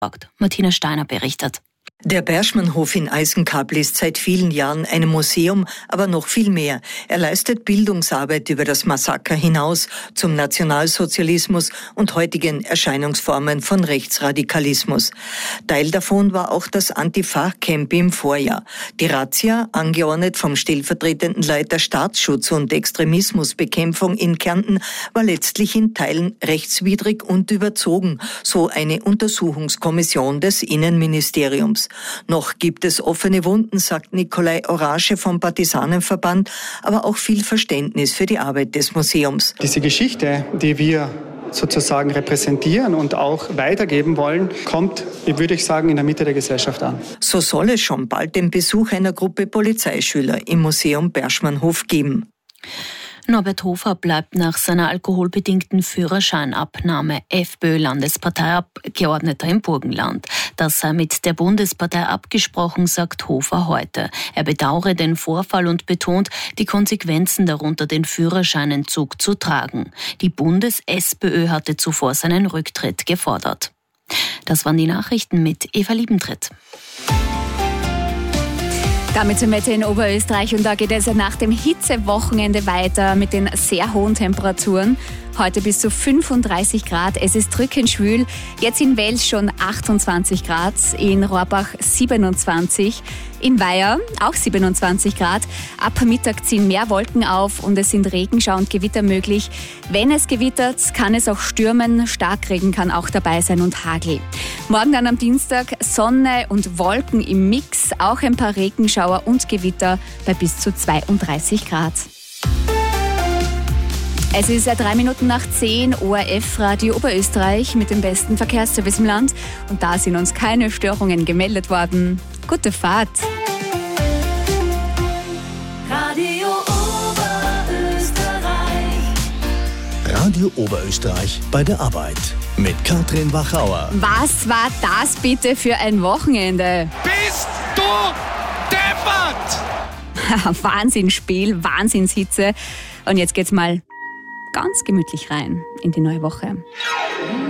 Martina Steiner berichtet. Der Berschmannhof in Eisenkabel ist seit vielen Jahren ein Museum, aber noch viel mehr. Er leistet Bildungsarbeit über das Massaker hinaus zum Nationalsozialismus und heutigen Erscheinungsformen von Rechtsradikalismus. Teil davon war auch das Antifa-Camp im Vorjahr. Die Razzia, angeordnet vom stellvertretenden Leiter Staatsschutz und Extremismusbekämpfung in Kärnten, war letztlich in Teilen rechtswidrig und überzogen, so eine Untersuchungskommission des Innenministeriums. Noch gibt es offene Wunden, sagt Nikolai Orasche vom Partisanenverband, aber auch viel Verständnis für die Arbeit des Museums. Diese Geschichte, die wir sozusagen repräsentieren und auch weitergeben wollen, kommt, würde ich sagen, in der Mitte der Gesellschaft an. So soll es schon bald den Besuch einer Gruppe Polizeischüler im Museum Berschmannhof geben. Norbert Hofer bleibt nach seiner alkoholbedingten Führerscheinabnahme FPÖ-Landesparteiabgeordneter im Burgenland. Das sei mit der Bundespartei abgesprochen, sagt Hofer heute. Er bedauere den Vorfall und betont, die Konsequenzen darunter den Führerscheinentzug zu tragen. Die Bundes-SPÖ hatte zuvor seinen Rücktritt gefordert. Das waren die Nachrichten mit Eva Liebentritt. Damit zum Wetter in Oberösterreich und da geht es nach dem Hitzewochenende weiter mit den sehr hohen Temperaturen. Heute bis zu 35 Grad, es ist drückend schwül. Jetzt in Wels schon 28 Grad, in Rohrbach 27, in Weiher auch 27 Grad. Ab Mittag ziehen mehr Wolken auf und es sind Regenschau und Gewitter möglich. Wenn es gewittert, kann es auch stürmen, Starkregen kann auch dabei sein und Hagel. Morgen dann am Dienstag Sonne und Wolken im Mix, auch ein paar Regenschauer und Gewitter bei bis zu 32 Grad. Es ist 3 Minuten nach 10, ORF Radio Oberösterreich mit dem besten Verkehrsservice im Land. Und da sind uns keine Störungen gemeldet worden. Gute Fahrt! Radio Oberösterreich. Radio Oberösterreich bei der Arbeit mit Katrin Wachauer. Was war das bitte für ein Wochenende? Bist du deppert? Wahnsinnsspiel, Wahnsinnshitze. Und jetzt geht's mal ganz gemütlich rein in die neue Woche.